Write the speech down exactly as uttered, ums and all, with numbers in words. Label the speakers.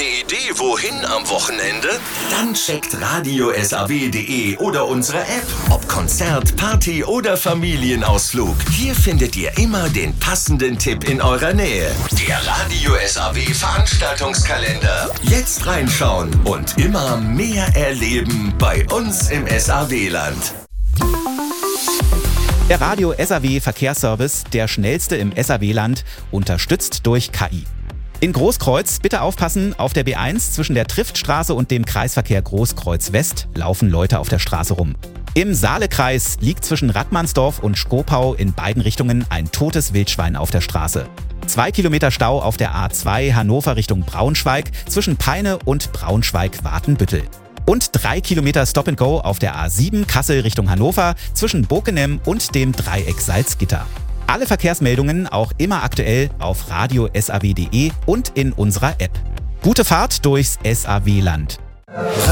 Speaker 1: Eine Idee, wohin am Wochenende? Dann checkt radio S A W punkt de oder unsere App. Ob Konzert, Party oder Familienausflug. Hier findet ihr immer den passenden Tipp in eurer Nähe. Der Radio S A W Veranstaltungskalender. Jetzt reinschauen und immer mehr erleben bei uns im S A W-Land.
Speaker 2: Der Radio S A W Verkehrsservice, der schnellste im S A W-Land, unterstützt durch K I. In Großkreuz bitte aufpassen, auf der B eins zwischen der Triftstraße und dem Kreisverkehr Großkreuz West laufen Leute auf der Straße rum. Im Saalekreis liegt zwischen Rattmannsdorf und Schkopau in beiden Richtungen ein totes Wildschwein auf der Straße. Zwei Kilometer Stau auf der A zwei Hannover Richtung Braunschweig zwischen Peine und Braunschweig-Watenbüttel. Und drei Kilometer Stop and Go auf der A sieben Kassel Richtung Hannover zwischen Bokenem und dem Dreieck Salzgitter. Alle Verkehrsmeldungen auch immer aktuell auf radio S A W punkt de und in unserer App. Gute Fahrt durchs S A W-Land.